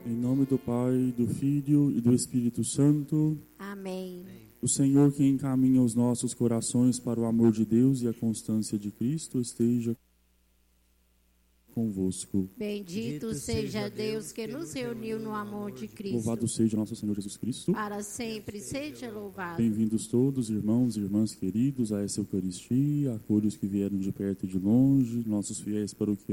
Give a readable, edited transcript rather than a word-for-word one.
Em nome do Pai, do Filho e do Espírito Santo. Amém. O Senhor que encaminha os nossos corações para o amor de Deus e a constância de Cristo esteja convosco. Bendito seja Deus que nos reuniu no amor de Cristo. Louvado seja nosso Senhor Jesus Cristo. Para sempre seja louvado. Bem-vindos todos, irmãos e irmãs queridos, a essa Eucaristia, acolhe os que vieram de perto e de longe, nossos fiéis paroquianos.